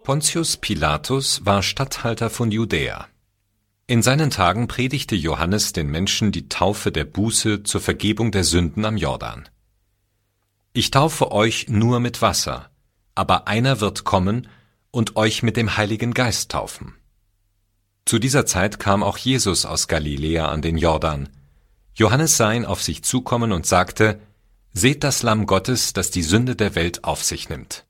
Pontius Pilatus war Statthalter von Judäa. In seinen Tagen predigte Johannes den Menschen die Taufe der Buße zur Vergebung der Sünden am Jordan. »Ich taufe euch nur mit Wasser, aber einer wird kommen und euch mit dem Heiligen Geist taufen.« Zu dieser Zeit kam auch Jesus aus Galiläa an den Jordan. Johannes sah ihn auf sich zukommen und sagte: »Seht das Lamm Gottes, das die Sünde der Welt auf sich nimmt.